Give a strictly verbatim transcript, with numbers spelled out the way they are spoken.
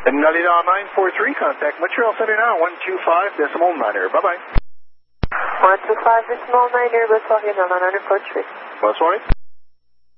Nalina nine four three, contact Montreal Center now, one two five decimal niner. Bye-bye. one two five decimal niner, bonsoir, Nalina nine four three. Bonsoir.